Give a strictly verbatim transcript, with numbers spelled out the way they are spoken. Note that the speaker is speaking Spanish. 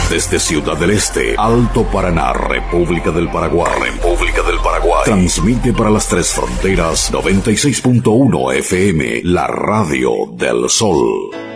Desde Ciudad del Este, Alto Paraná, República del Paraguay, República del Paraguay. Transmite para las tres fronteras noventa y seis punto uno F M, la radio del sol.